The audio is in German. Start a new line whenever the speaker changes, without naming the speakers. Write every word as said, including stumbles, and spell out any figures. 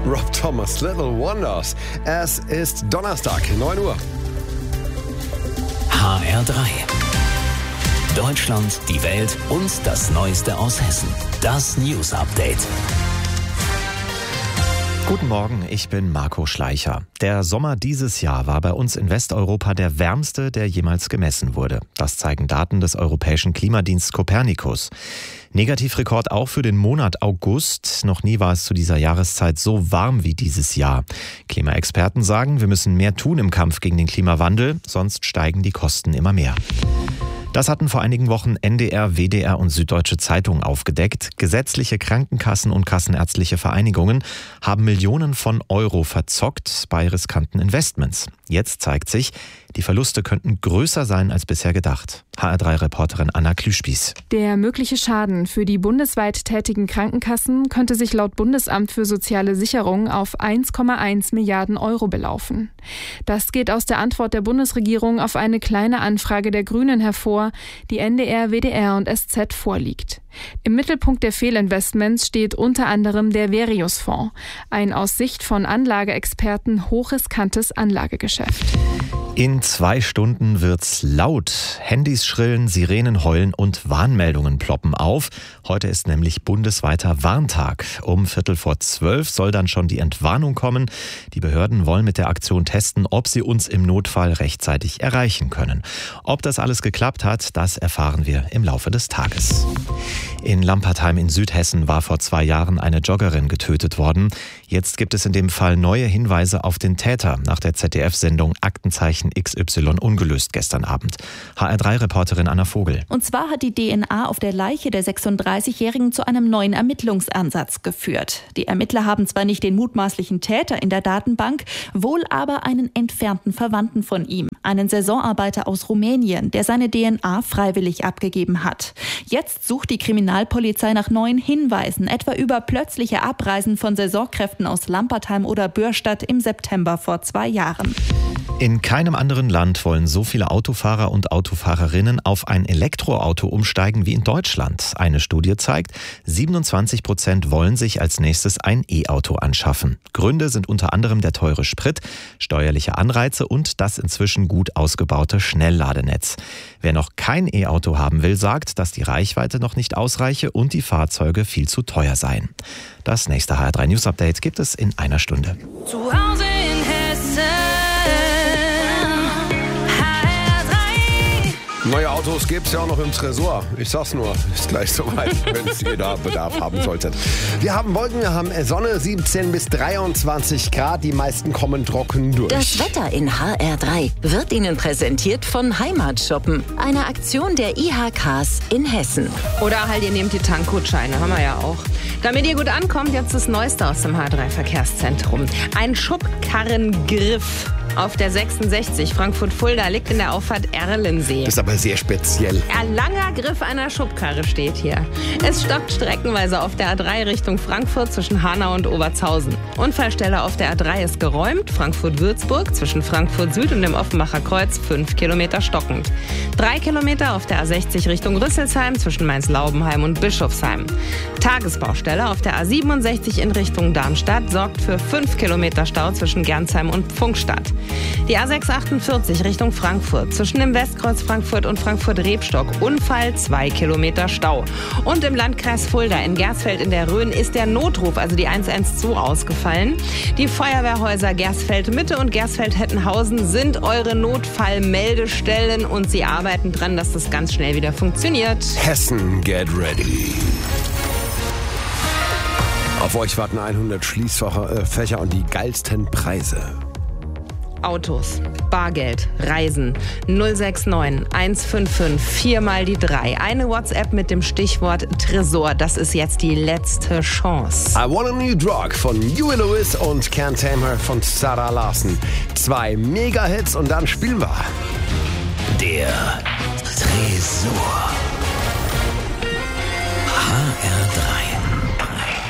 Rob Thomas, Little Wonders. Es ist Donnerstag, neun Uhr.
H R drei. Deutschland, die Welt und das Neueste aus Hessen. Das News Update.
Guten Morgen, ich bin Marco Schleicher. Der Sommer dieses Jahr war bei uns in Westeuropa der wärmste, der jemals gemessen wurde. Das zeigen Daten des europäischen Klimadiensts Copernicus. Negativrekord auch für den Monat August. Noch nie war es zu dieser Jahreszeit so warm wie dieses Jahr. Klimaexperten sagen, wir müssen mehr tun im Kampf gegen den Klimawandel, sonst steigen die Kosten immer mehr. Das hatten vor einigen Wochen N D R, W D R und Süddeutsche Zeitung aufgedeckt. Gesetzliche Krankenkassen und kassenärztliche Vereinigungen haben Millionen von Euro verzockt bei riskanten Investments. Jetzt zeigt sich, die Verluste könnten größer sein als bisher gedacht. H R drei Reporterin Anna Klüspieß.
Der mögliche Schaden für die bundesweit tätigen Krankenkassen könnte sich laut Bundesamt für soziale Sicherung auf eins Komma eins Milliarden Euro belaufen. Das geht aus der Antwort der Bundesregierung auf eine kleine Anfrage der Grünen hervor, die N D R, W D R und S Z vorliegt. Im Mittelpunkt der Fehlinvestments steht unter anderem der Verius-Fonds, ein aus Sicht von Anlageexperten hochriskantes Anlagegeschäft.
In zwei Stunden wird's laut. Handys schrillen, Sirenen heulen und Warnmeldungen ploppen auf. Heute ist nämlich bundesweiter Warntag. Um Viertel vor zwölf soll dann schon die Entwarnung kommen. Die Behörden wollen mit der Aktion testen, ob sie uns im Notfall rechtzeitig erreichen können. Ob das alles geklappt hat, das erfahren wir im Laufe des Tages. In Lampertheim in Südhessen war vor zwei Jahren eine Joggerin getötet worden. Jetzt gibt es in dem Fall neue Hinweise auf den Täter nach der Z D F-Sendung Aktenzeichen X Y ungelöst gestern Abend. H R drei Reporterin Anna Vogel.
Und zwar hat die D N A auf der Leiche der sechsunddreißigjährigen zu einem neuen Ermittlungsansatz geführt. Die Ermittler haben zwar nicht den mutmaßlichen Täter in der Datenbank, wohl aber einen entfernten Verwandten von ihm, einen Saisonarbeiter aus Rumänien, der seine D N A freiwillig abgegeben hat. Jetzt sucht die Kriminalpolizei nach neuen Hinweisen, etwa über plötzliche Abreisen von Saisonkräften aus Lampertheim oder Bürstadt im September vor zwei Jahren.
In keinem anderen Land wollen so viele Autofahrer und Autofahrerinnen auf ein Elektroauto umsteigen wie in Deutschland. Eine Studie zeigt, siebenundzwanzig Prozent wollen sich als nächstes ein E-Auto anschaffen. Gründe sind unter anderem der teure Sprit, steuerliche Anreize und das inzwischen gut ausgebaute Schnellladenetz. Wer noch kein E-Auto haben will, sagt, dass die Reichweite noch nicht ausreiche und die Fahrzeuge viel zu teuer seien. Das nächste H R drei News Update gibt es in einer Stunde.
Zu Hause in Hessen.
Neue Autos gibt's ja auch noch im Tresor. Ich sag's nur, ist gleich soweit, wenn ihr da Bedarf haben solltet. Wir haben Wolken, wir haben Sonne, siebzehn bis dreiundzwanzig Grad. Die meisten kommen trocken durch.
Das Wetter in H R drei wird Ihnen präsentiert von Heimatshoppen, einer Aktion der I H Ks in Hessen.
Oder halt, ihr nehmt die Tankgutscheine, haben wir ja auch. Damit ihr gut ankommt, jetzt das Neueste aus dem H R drei Verkehrszentrum. Ein Schubkarrengriff auf der sechsundsechzig Frankfurt-Fulda liegt in der Auffahrt Erlensee.
Das ist aber sehr speziell.
Ein langer Griff einer Schubkarre steht hier. Es stockt streckenweise auf der A drei Richtung Frankfurt zwischen Hanau und Obertshausen. Unfallstelle auf der A drei ist geräumt. Frankfurt-Würzburg zwischen Frankfurt Süd und dem Offenbacher Kreuz fünf Kilometer stockend. Drei Kilometer auf der A sechzig Richtung Rüsselsheim zwischen Mainz-Laubenheim und Bischofsheim. Tagesbaustelle auf der A siebenundsechzig in Richtung Darmstadt sorgt für fünf Kilometer Stau zwischen Gernsheim und Pfungstadt. Die A sechs achtundvierzig Richtung Frankfurt zwischen dem Westkreuz Frankfurt und Frankfurt-Rebstock. Unfall, zwei Kilometer Stau. Und im Landkreis Fulda in Gersfeld in der Rhön ist der Notruf, also die eins eins zwei, ausgefallen. Die Feuerwehrhäuser Gersfeld-Mitte und Gersfeld-Hettenhausen sind eure Notfallmeldestellen und sie arbeiten dran, dass das ganz schnell wieder funktioniert.
Hessen, get ready. Auf euch warten hundert Schließfächer und die geilsten Preise.
Autos, Bargeld, Reisen, null sechs neun eins fünf fünf vier mal die drei. Eine WhatsApp mit dem Stichwort Tresor. Das ist jetzt die letzte Chance.
I Want a New Drug von Huey Lewis und Can't Tame Her von Sarah Larson. Zwei Mega-Hits und dann spielen wir.
Der Tresor. H R drei.